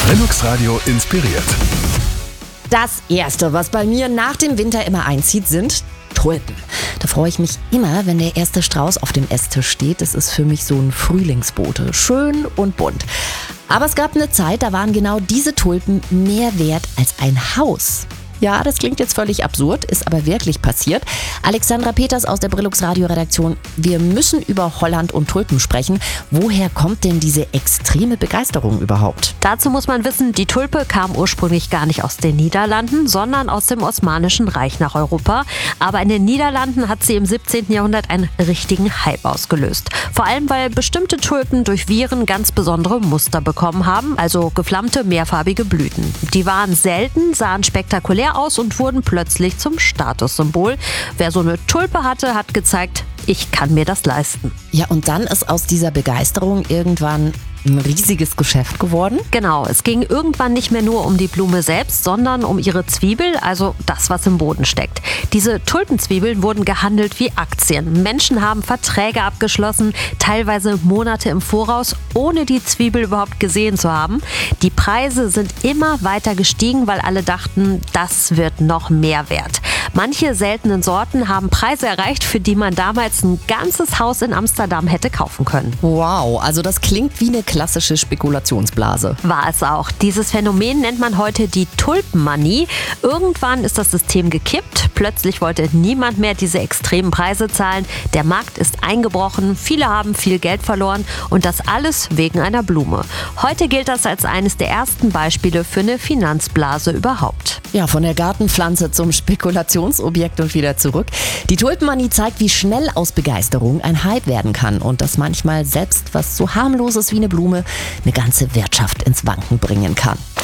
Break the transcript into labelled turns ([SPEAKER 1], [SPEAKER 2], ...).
[SPEAKER 1] Relux Radio inspiriert.
[SPEAKER 2] Das Erste, was bei mir nach dem Winter immer einzieht, sind Tulpen. Da freue ich mich immer, wenn der erste Strauß auf dem Esstisch steht. Das ist für mich so ein Frühlingsbote. Schön und bunt. Aber es gab eine Zeit, da waren genau diese Tulpen mehr wert als ein Haus. Ja, das klingt jetzt völlig absurd, ist aber wirklich passiert. Alexandra Peters aus der Relux Radio Redaktion. Wir müssen über Holland und Tulpen sprechen. Woher kommt denn diese extreme Begeisterung überhaupt?
[SPEAKER 3] Dazu muss man wissen, die Tulpe kam ursprünglich gar nicht aus den Niederlanden, sondern aus dem Osmanischen Reich nach Europa. Aber in den Niederlanden hat sie im 17. Jahrhundert einen richtigen Hype ausgelöst. Vor allem, weil bestimmte Tulpen durch Viren ganz besondere Muster bekommen haben, also geflammte, mehrfarbige Blüten. Die waren selten, sahen spektakulär aus und wurden plötzlich zum Statussymbol. Wer so eine Tulpe hatte, hat gezeigt, ich kann mir das leisten.
[SPEAKER 2] Ja, und dann ist aus dieser Begeisterung irgendwann ein riesiges Geschäft geworden.
[SPEAKER 3] Genau, es ging irgendwann nicht mehr nur um die Blume selbst, sondern um ihre Zwiebel, also das, was im Boden steckt. Diese Tulpenzwiebeln wurden gehandelt wie Aktien. Menschen haben Verträge abgeschlossen, teilweise Monate im Voraus, ohne die Zwiebel überhaupt gesehen zu haben. Die Preise sind immer weiter gestiegen, weil alle dachten, das wird noch mehr wert. Manche seltenen Sorten haben Preise erreicht, für die man damals ein ganzes Haus in Amsterdam hätte kaufen können.
[SPEAKER 2] Wow, also das klingt wie eine klassische Spekulationsblase.
[SPEAKER 3] War es auch. Dieses Phänomen nennt man heute die Tulpenmanie. Irgendwann ist das System gekippt. Plötzlich wollte niemand mehr diese extremen Preise zahlen. Der Markt ist eingebrochen, viele haben viel Geld verloren und das alles wegen einer Blume. Heute gilt das als eines der ersten Beispiele für eine Finanzblase überhaupt.
[SPEAKER 2] Ja, von der Gartenpflanze zum Spekulationsobjekt und wieder zurück. Die Tulpenmanie zeigt, wie schnell aus Begeisterung ein Hype werden kann und dass manchmal selbst was so harmloses wie eine Blume eine ganze Wirtschaft ins Wanken bringen kann.